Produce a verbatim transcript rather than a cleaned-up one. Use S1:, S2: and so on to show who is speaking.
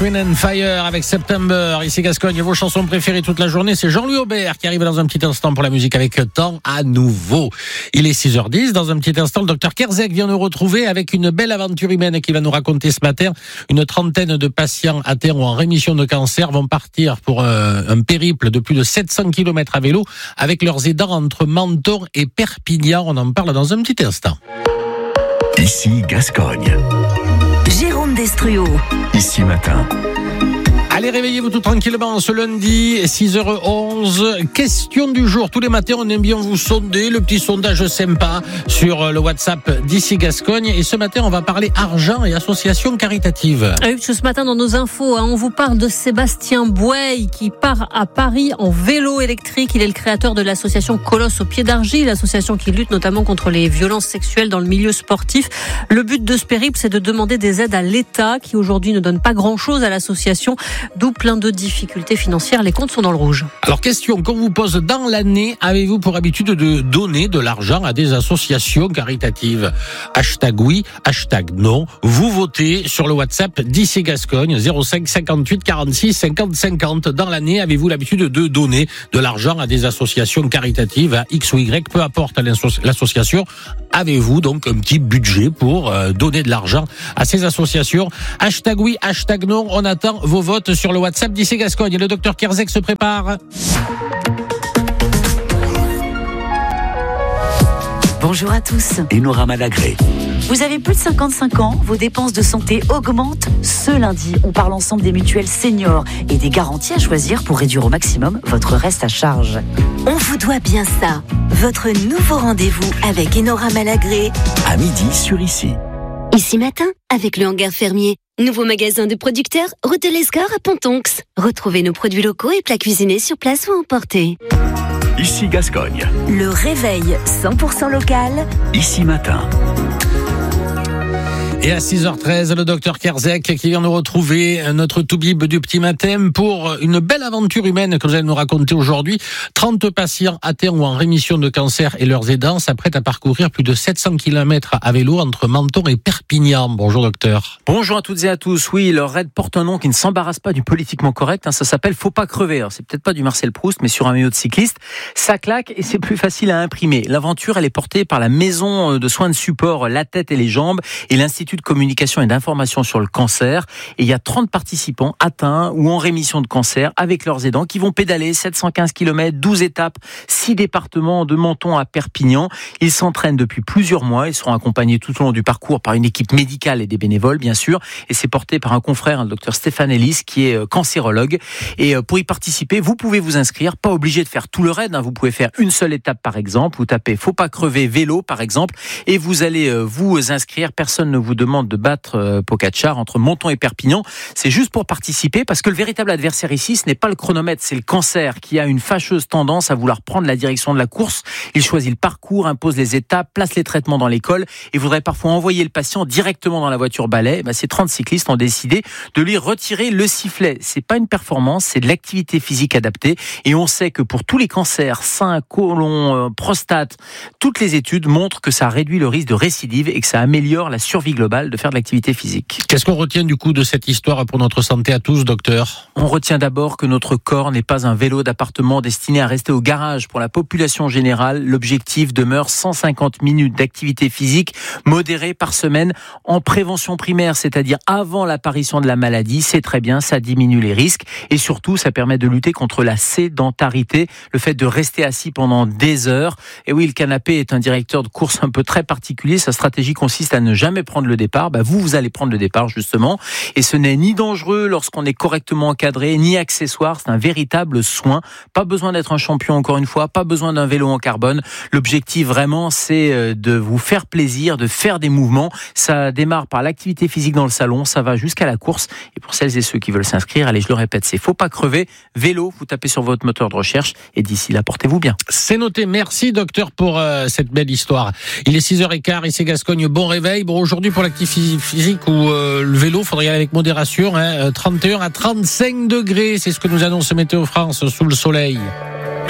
S1: Wind and Fire avec September. Ici Gascogne, vos chansons préférées toute la journée, c'est Jean-Louis Aubert qui arrive dans un petit instant pour la musique avec Temps à nouveau. Il est six heures dix, dans un petit instant, le docteur Kerzek vient nous retrouver avec une belle aventure humaine qu'il va nous raconter ce matin. Une trentaine de patients atteints ou en rémission de cancer vont partir pour euh, un périple de plus de sept cents kilomètres à vélo avec leurs aidants entre Menton et Perpignan. On en parle dans un petit instant.
S2: Ici Gascogne.
S3: Jérôme Destruo.
S2: Ici Matin.
S1: Allez, réveillez-vous tout tranquillement ce lundi, six heures onze. Question du jour. Tous les matins, on aime bien vous sonder. Le petit sondage sympa sur le WhatsApp d'Ici Gascogne. Et ce matin, on va parler argent et associations caritatives.
S4: Ah oui, parce que ce matin, dans nos infos, hein, on vous parle de Sébastien Bouey qui part à Paris en vélo électrique. Il est le créateur de l'association Colosse au pied d'argile, l'association qui lutte notamment contre les violences sexuelles dans le milieu sportif. Le but de ce périple, c'est de demander des aides à l'État qui aujourd'hui ne donne pas grand-chose à l'association. D'où plein de difficultés financières. Les comptes sont dans le rouge.
S1: Alors, question qu'on vous pose dans l'année, avez-vous pour habitude de donner de l'argent à des associations caritatives? Hashtag oui, hashtag non. Vous votez sur le WhatsApp d'Ici Gascogne, zéro cinq cinquante-huit quarante-six cinquante cinquante. Dans l'année, avez-vous l'habitude de donner de l'argent à des associations caritatives, à X ou Y, peu importe l'association? Avez-vous donc un petit budget pour euh, donner de l'argent à ces associations? Hashtag oui, hashtag non. On attend vos votes sur le WhatsApp d'Ici Gascogne. Le docteur Kerzek se prépare.
S3: Bonjour à tous.
S2: Enora Malagré.
S3: Vous avez plus de cinquante-cinq ans, vos dépenses de santé augmentent. Ce lundi, on parle ensemble des mutuelles seniors et des garanties à choisir pour réduire au maximum votre reste à charge.
S5: On vous doit bien ça. Votre nouveau rendez-vous avec Enora Malagré.
S2: À midi sur Ici.
S5: Ici Matin, avec le Hangar Fermier. Nouveau magasin de producteurs, route de l'Escore à Pontonx. Retrouvez nos produits locaux et plats cuisinés sur place ou emportés.
S2: Ici Gascogne.
S5: Le réveil cent pour cent local.
S2: Ici Matin.
S1: Et à six heures treize, le docteur Kerzek qui vient nous retrouver, notre toubib du petit matin, pour une belle aventure humaine que vous allez nous raconter aujourd'hui. trente patients atteints ou en rémission de cancer et leurs aidants s'apprêtent à parcourir plus de sept cents kilomètres à vélo entre Menton et Perpignan. Bonjour docteur.
S6: Bonjour à toutes et à tous. Oui, leur raid porte un nom qui ne s'embarrasse pas du politiquement correct. Hein, ça s'appelle Faut pas crever. Alors, c'est peut-être pas du Marcel Proust, mais sur un maillot de cycliste. Ça claque et c'est plus facile à imprimer. L'aventure, elle est portée par la maison de soins de support La Tête et les Jambes et l'Institut de communication et d'information sur le cancer. Et il y a trente participants atteints ou en rémission de cancer avec leurs aidants qui vont pédaler sept cent quinze kilomètres, douze étapes, six départements de Menton à Perpignan. Ils s'entraînent depuis plusieurs mois. Ils seront accompagnés tout au long du parcours par une équipe médicale et des bénévoles, bien sûr. Et c'est porté par un confrère, le docteur Stéphane Ellis, qui est cancérologue. Et pour y participer, vous pouvez vous inscrire. Pas obligé de faire tout le raid. Hein. Vous pouvez faire une seule étape, par exemple. Vous tapez Faut pas crever vélo, par exemple. Et vous allez vous inscrire. Personne ne vous demande de battre Pogačar entre Menton et Perpignan. C'est juste pour participer parce que le véritable adversaire ici, ce n'est pas le chronomètre, c'est le cancer qui a une fâcheuse tendance à vouloir prendre la direction de la course. Il choisit le parcours, impose les étapes, place les traitements dans l'école et voudrait parfois envoyer le patient directement dans la voiture balai. Ben, ces trente cyclistes ont décidé de lui retirer le sifflet. C'est pas une performance, c'est de l'activité physique adaptée et on sait que pour tous les cancers, sein, côlon, euh, prostate, toutes les études montrent que ça réduit le risque de récidive et que ça améliore la survie globale de faire de l'activité physique.
S1: Qu'est-ce qu'on retient du coup de cette histoire pour notre santé à tous, docteur?
S6: On retient d'abord que notre corps n'est pas un vélo d'appartement destiné à rester au garage. Pour la population générale, l'objectif demeure cent cinquante minutes d'activité physique modérée par semaine en prévention primaire, c'est-à-dire avant l'apparition de la maladie. C'est très bien, ça diminue les risques et surtout, ça permet de lutter contre la sédentarité, le fait de rester assis pendant des heures. Et oui, le canapé est un directeur de course un peu très particulier. Sa stratégie consiste à ne jamais prendre le départ. Bah, vous, vous allez prendre le départ justement. Et ce n'est ni dangereux lorsqu'on est correctement encadré, ni accessoire. C'est un véritable soin. Pas besoin d'être un champion encore une fois, pas besoin d'un vélo en carbone. L'objectif vraiment, c'est de vous faire plaisir, de faire des mouvements. Ça démarre par l'activité physique dans le salon, ça va jusqu'à la course. Et pour celles et ceux qui veulent s'inscrire, allez, je le répète, c'est Faut pas crever. Vélo, vous tapez sur votre moteur de recherche et d'ici là, portez-vous bien.
S1: C'est noté. Merci docteur pour euh, cette belle histoire. Il est six heures quinze, ici Gascogne, bon réveil. Bon, aujourd'hui pour l'activité physique ou euh, le vélo, il faudrait y aller avec modération. Hein, trente et un à trente-cinq degrés, c'est ce que nous annonce Météo France sous le soleil.